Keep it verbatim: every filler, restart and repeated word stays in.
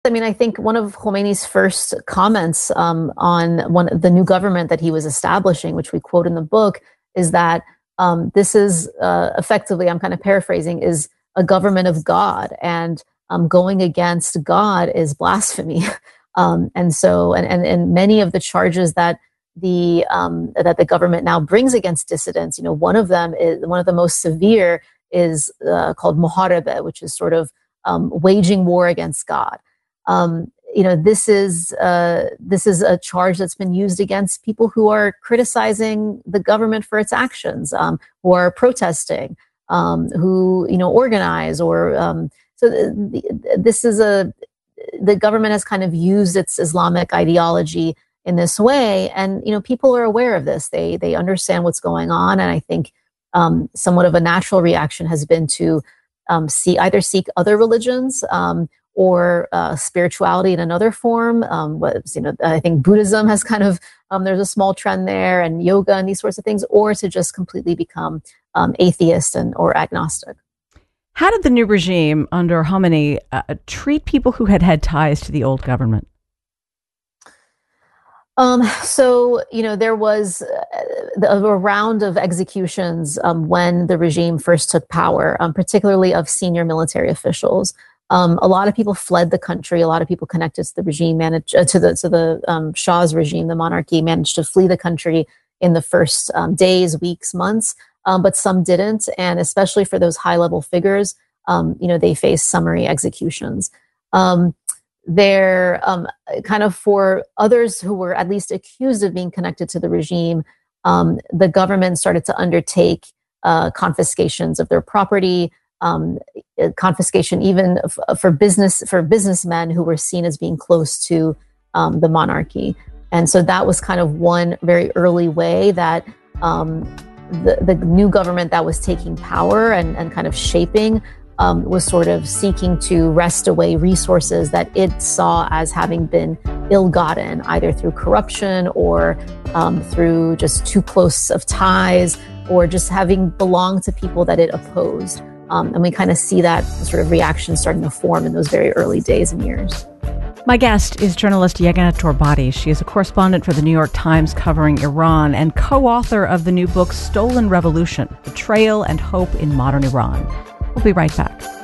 I mean, I think one of Khomeini's first comments um, on one the new government that he was establishing, which we quote in the book, is that um, this is uh, effectively, I'm kind of paraphrasing, is a government of God, and um, going against God is blasphemy. um, and so, and, and and many of the charges that the um, that the government now brings against dissidents, you know, one of them is one of the most severe is uh, called muharebe, which is sort of um, waging war against God. Um, you know, this is uh, this is a charge that's been used against people who are criticizing the government for its actions, um, who are protesting, um, who you know organize, or um, so. The, the, this is a the government has kind of used its Islamic ideology in this way, and you know, people are aware of this. They they understand what's going on, and I think um, somewhat of a natural reaction has been to um, see either seek other religions. Um, or uh, spirituality in another form. Um, what, you know, I think Buddhism has kind of, um, there's a small trend there, and yoga and these sorts of things, or to just completely become um, atheist and or agnostic. How did the new regime under Khomeini uh, treat people who had had ties to the old government? Um, so, you know, there was a, a round of executions um, when the regime first took power, um, particularly of senior military officials. Um, a lot of people fled the country. A lot of people connected to the regime, managed uh, to the to the um, Shah's regime, the monarchy, managed to flee the country in the first um, days, weeks, months. Um, but some didn't, and especially for those high-level figures, um, you know, they faced summary executions. Um, they're um, kind of for others who were at least accused of being connected to the regime. Um, the government started to undertake uh, confiscations of their property. Um, confiscation even f- for business for businessmen who were seen as being close to um, the monarchy, and so that was kind of one very early way that um, the the new government that was taking power and, and kind of shaping um, was sort of seeking to wrest away resources that it saw as having been ill-gotten, either through corruption or um, through just too close of ties, or just having belonged to people that it opposed. Um, and we kind of see that sort of reaction starting to form in those very early days and years. My guest is journalist Yeganeh Torbati. She is a correspondent for the New York Times covering Iran and co-author of the new book, Stolen Revolution: Betrayal and Hope in Modern Iran. We'll be right back.